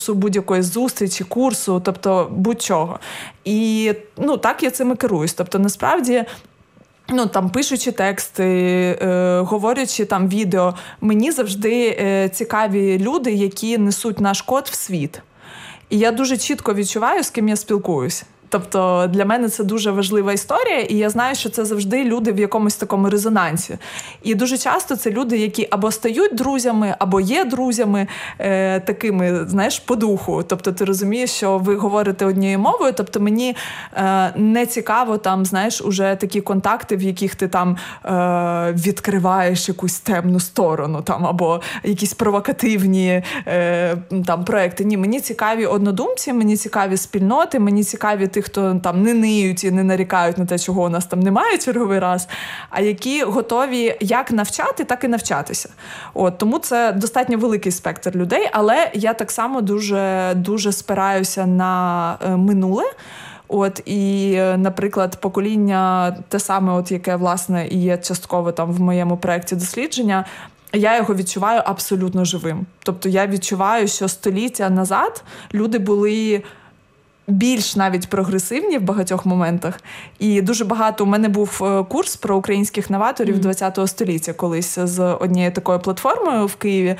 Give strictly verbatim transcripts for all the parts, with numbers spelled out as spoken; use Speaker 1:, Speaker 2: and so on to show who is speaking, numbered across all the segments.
Speaker 1: будь-якої зустрічі, курсу, тобто будь-чого. І ну, так я цим і керуюсь. Тобто, насправді, ну, там, пишучи тексти, е, говорячи там відео, мені завжди е, цікаві люди, які несуть наш код в світ. І я дуже чітко відчуваю, з ким я спілкуюсь. Тобто для мене це дуже важлива історія, і я знаю, що це завжди люди в якомусь такому резонансі. І дуже часто це люди, які або стають друзями, або є друзями е, такими, знаєш, по духу. Тобто ти розумієш, що ви говорите однією мовою, тобто мені е, не цікаво там, знаєш, уже такі контакти, в яких ти там е, відкриваєш якусь темну сторону, там, або якісь провокативні е, там проекти. Ні, мені цікаві однодумці, мені цікаві спільноти, мені цікаві тих, хто там не ниють і не нарікають на те, чого у нас там немає черговий раз, а які готові як навчати, так і навчатися. От, тому це достатньо великий спектр людей, але я так само дуже, дуже спираюся на е, минуле. От, і, наприклад, покоління те саме, от, яке, власне, і є частково там в моєму проєкті дослідження, я його відчуваю абсолютно живим. Тобто я відчуваю, що століття назад люди були більш навіть прогресивні в багатьох моментах. І дуже багато... У мене був курс про українських новаторів ХХ століття колись з однією такою платформою в Києві.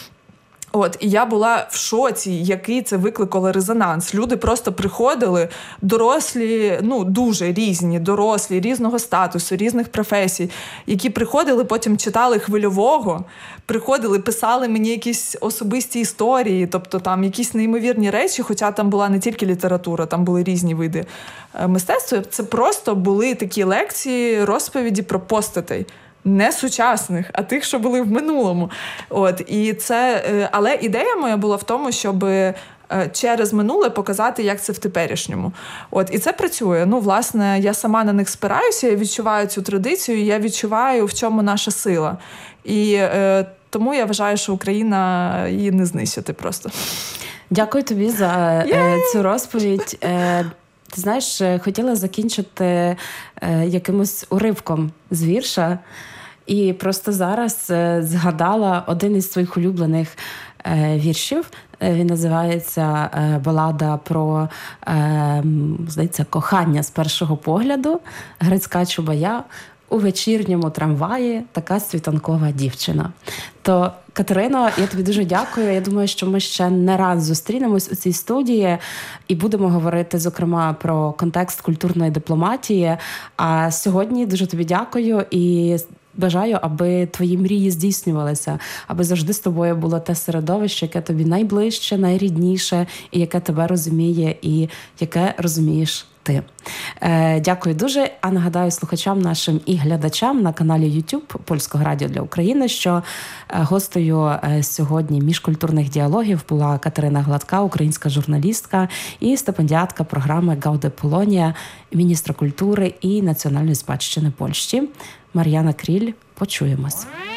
Speaker 1: От, і я була в шоці, який це викликало резонанс. Люди просто приходили, дорослі, ну, дуже різні, дорослі, різного статусу, різних професій, які приходили, потім читали Хвильового, приходили, писали мені якісь особисті історії, тобто там якісь неймовірні речі, хоча там була не тільки література, там були різні види мистецтва. Це просто були такі лекції, розповіді про постатей. Не сучасних, а тих, що були в минулому. От, і це, але ідея моя була в тому, щоб через минуле показати, як це в теперішньому. От, і це працює. Ну, власне, я сама на них спираюся, я відчуваю цю традицію, я відчуваю, в чому наша сила. І е, тому я вважаю, що Україна її не знищити просто.
Speaker 2: Дякую тобі за yeah. цю розповідь. Ти знаєш, хотіла закінчити е, якимось уривком з вірша, і просто зараз е, згадала один із своїх улюблених е, віршів. Він називається е, «Балада про, е, здається, кохання з першого погляду». Грицька Чубая. У вечірньому трамваї така світанкова дівчина. То, Катерино, я тобі дуже дякую. Я думаю, що ми ще не раз зустрінемось у цій студії і будемо говорити, зокрема, про контекст культурної дипломатії. А сьогодні дуже тобі дякую і бажаю, аби твої мрії здійснювалися, аби завжди з тобою було те середовище, яке тобі найближче, найрідніше, і яке тебе розуміє, і яке розумієш ти. Е, дякую дуже. А нагадаю слухачам нашим і глядачам на каналі YouTube Польського радіо для України, що гостею сьогодні міжкультурних діалогів була Катерина Гладка, українська журналістка і стипендіатка програми Гауде Полонія, міністра культури і національної спадщини Польщі. Мар'яна Кріль. Почуємось.